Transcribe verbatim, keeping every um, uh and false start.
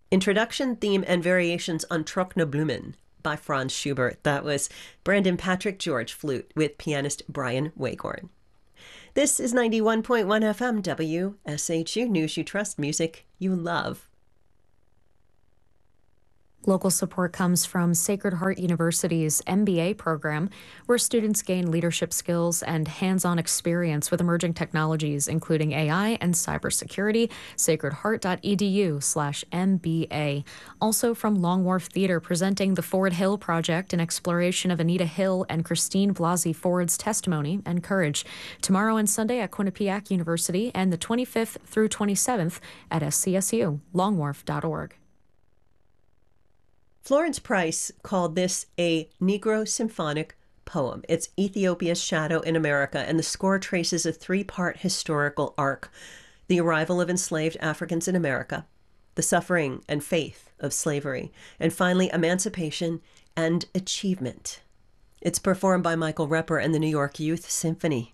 Introduction, Theme, and Variations on Trockene Blumen by Franz Schubert. That was Brandon Patrick George flute with pianist Brian Waghorn. This is ninety-one point one F M W S H U News You Trust, music you love. Local support comes from Sacred Heart University's M B A program, where students gain leadership skills and hands-on experience with emerging technologies, including A I and cybersecurity. sacredheart.edu slash MBA. Also from Long Wharf Theater, presenting the Ford Hill Project, an exploration of Anita Hill and Christine Blasey Ford's testimony and courage. Tomorrow and Sunday at Quinnipiac University, and the twenty-fifth through twenty-seventh at S C S U, long wharf dot org. Florence Price called this a Negro symphonic poem. It's Ethiopia's Shadow in America, and the score traces a three-part historical arc: the arrival of enslaved Africans in America, the suffering and faith of slavery, and finally emancipation and achievement. It's performed by Michael Repper and the New York Youth Symphony.